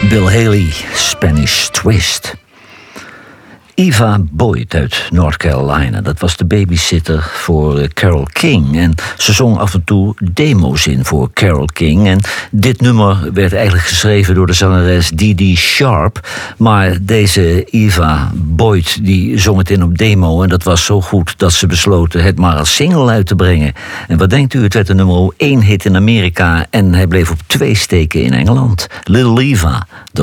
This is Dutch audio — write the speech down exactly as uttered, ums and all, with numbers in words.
Bill Haley, Spanish Twist. Eva Boyd uit North Carolina, dat was de babysitter voor Carole King. En ze zong af en toe demo's in voor Carole King. En dit nummer werd eigenlijk geschreven door de zangeres Dee Dee Sharp. Maar deze Eva Boyd die zong het in op demo. En dat was zo goed dat ze besloten het maar als single uit te brengen. En wat denkt u, het werd een nummer één hit in Amerika. En hij bleef op twee steken in Engeland. Little Eva, The